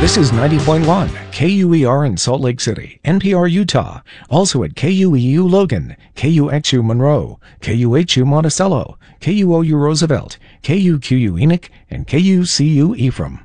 This is 90.1 KUER in Salt Lake City, NPR Utah, also at KUEU Logan, KUXU Monroe, KUHU Monticello, KUOU Roosevelt, KUQU Enoch, and KUCU Ephraim.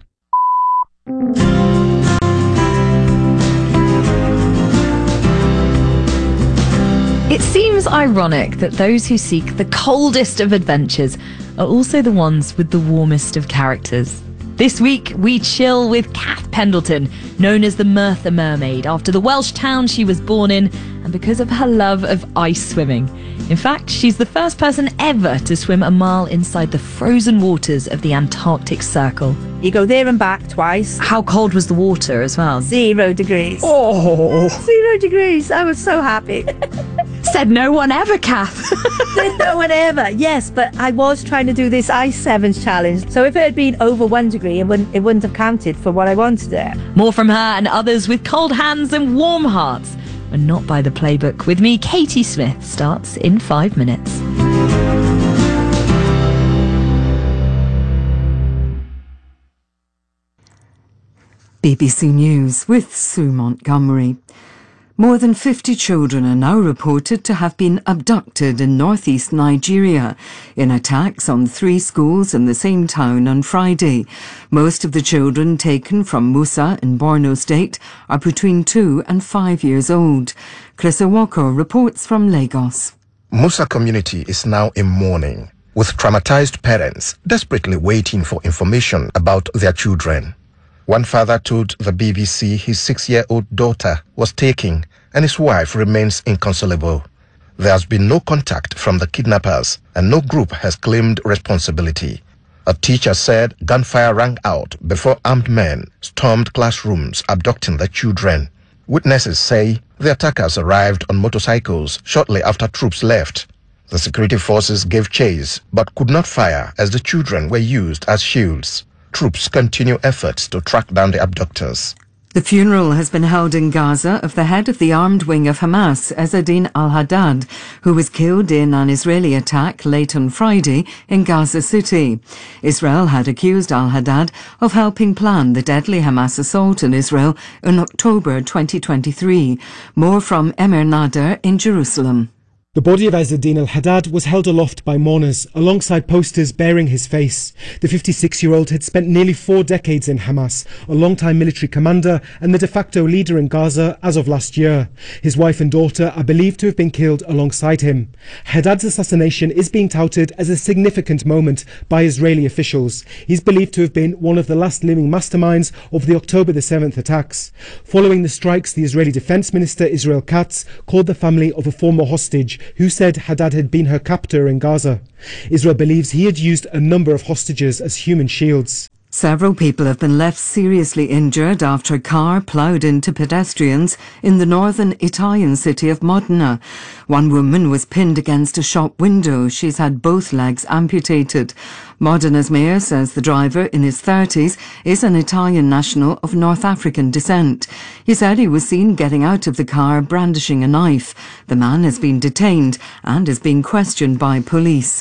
It seems ironic that those who seek the coldest of adventures are also the ones with the warmest of characters. This week, we chill with Kath Pendleton, known as the Merthyr Mermaid, after the Welsh town she was born in and because of her love of ice swimming. In fact, she's the first person ever to swim a mile inside the frozen waters of the Antarctic Circle. You go there and back twice. How cold was the water as well? 0 degrees. Oh! 0 degrees. I was so happy. Said no one ever, Kath. Said no one ever. Yes, but I was trying to do this Ice Sevens challenge. So if it had been over 1 degree, it wouldn't have counted for what I wanted it. More from her and others with cold hands and warm hearts. And not by the playbook. With me, Katie Smith, starts in 5 minutes. BBC News with Sue Montgomery. More than 50 children are now reported to have been abducted in northeast Nigeria in attacks on 3 schools in the same town on Friday. Most of the children taken from Musa in Borno State are between 2 and 5 years old. Chris Owoko reports from Lagos. Musa community is now in mourning, with traumatized parents desperately waiting for information about their children. One father told the BBC his 6-year-old daughter was taken and his wife remains inconsolable. There has been no contact from the kidnappers and no group has claimed responsibility. A teacher said gunfire rang out before armed men stormed classrooms abducting the children. Witnesses say the attackers arrived on motorcycles shortly after troops left. The security forces gave chase but could not fire as the children were used as shields. Troops continue efforts to track down the abductors. The funeral has been held in Gaza of the head of the armed wing of Hamas, Ezzedine al-Haddad, who was killed in an Israeli attack late on Friday in Gaza City. Israel had accused al-Haddad of helping plan the deadly Hamas assault on Israel in October 2023. More from Emir Nader in Jerusalem. The body of Ezzedine al-Haddad was held aloft by mourners alongside posters bearing his face. The 56-year-old had spent nearly 4 decades in Hamas, a long-time military commander and the de facto leader in Gaza as of last year. His wife and daughter are believed to have been killed alongside him. Haddad's assassination is being touted as a significant moment by Israeli officials. He's believed to have been one of the last living masterminds of the October the 7th attacks. Following the strikes, the Israeli Defense Minister Israel Katz called the family of a former hostage who said Haddad had been her captor in Gaza. Israel believes he had used a number of hostages as human shields. Several people have been left seriously injured after a car ploughed into pedestrians in the northern Italian city of Modena. One woman was pinned against a shop window. She's had both legs amputated. Modena's mayor says the driver, in his 30s, is an Italian national of North African descent. He said he was seen getting out of the car brandishing a knife. The man has been detained and is being questioned by police.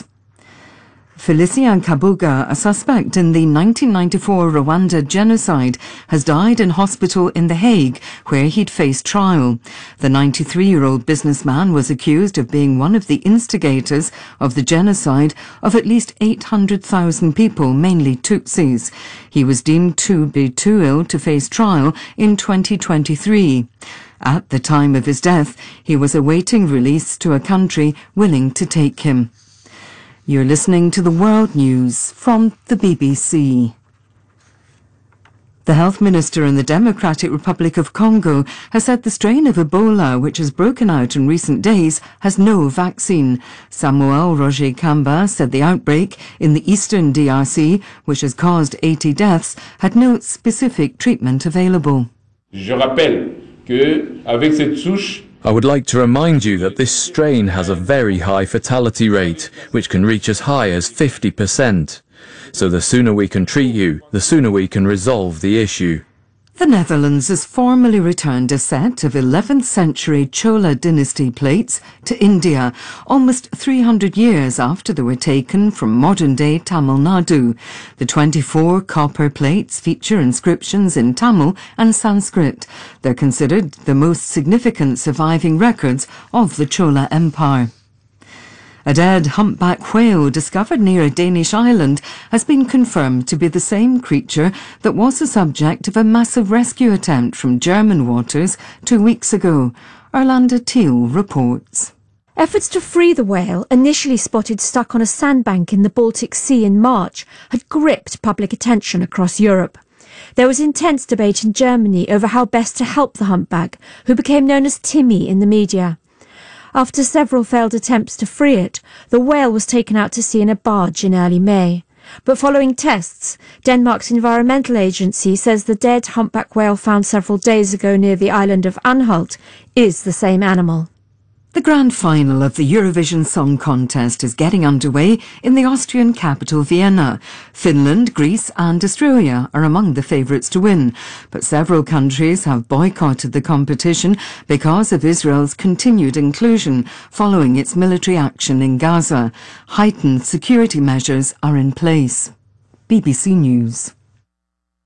Felician Kabuga, a suspect in the 1994 Rwanda genocide, has died in hospital in The Hague, where he'd faced trial. The 93-year-old businessman was accused of being one of the instigators of the genocide of at least 800,000 people, mainly Tutsis. He was deemed to be too ill to face trial in 2023. At the time of his death, he was awaiting release to a country willing to take him. You're listening to the World News from the BBC. The Health Minister in the Democratic Republic of Congo has said the strain of Ebola, which has broken out in recent days, has no vaccine. Samuel Roger Kamba said the outbreak in the eastern DRC, which has caused 80 deaths, had no specific treatment available. Je rappelle que avec cette souche, I would like to remind you that this strain has a very high fatality rate, which can reach as high as 50%. So the sooner we can treat you, the sooner we can resolve the issue. The Netherlands has formally returned a set of 11th century Chola dynasty plates to India, almost 300 years after they were taken from modern-day Tamil Nadu. The 24 copper plates feature inscriptions in Tamil and Sanskrit. They're considered the most significant surviving records of the Chola Empire. A dead humpback whale discovered near a Danish island has been confirmed to be the same creature that was the subject of a massive rescue attempt from German waters 2 weeks ago. Orlando Teal reports. Efforts to free the whale, initially spotted stuck on a sandbank in the Baltic Sea in March, had gripped public attention across Europe. There was intense debate in Germany over how best to help the humpback, who became known as Timmy in the media. After several failed attempts to free it, the whale was taken out to sea in a barge in early May. But following tests, Denmark's environmental agency says the dead humpback whale found several days ago near the island of Anhalt is the same animal. The grand final of the Eurovision Song Contest is getting underway in the Austrian capital Vienna. Finland, Greece and Australia are among the favourites to win, but several countries have boycotted the competition because of Israel's continued inclusion following its military action in Gaza. Heightened security measures are in place. BBC News.